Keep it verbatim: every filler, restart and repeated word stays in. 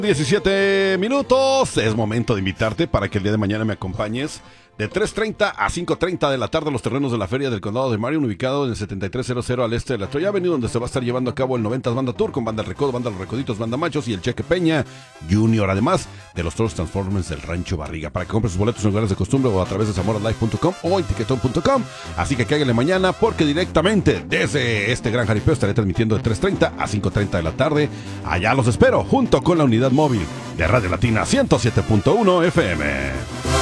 diecisiete minutos, es momento de invitarte para que el día de mañana me acompañes de tres treinta a cinco treinta de la tarde a los terrenos de la Feria del Condado de Marion, ubicado en el setenta y tres cero cero al este de la Troya Avenue, donde se va a estar llevando a cabo el noventas Banda Tour con Banda El Recodo, Banda Los Recoditos, Banda Machos y el Cheque Peña Junior, además de los Toros Transformers del Rancho Barriga, para que compres sus boletos en lugares de costumbre o a través de zamora live punto com o en tiquetón punto com. Así que cáiganle mañana, porque directamente desde este gran jaripeo estaré transmitiendo de tres treinta a cinco treinta de la tarde. Allá los espero, junto con la unidad móvil de Radio Latina ciento siete punto uno F M.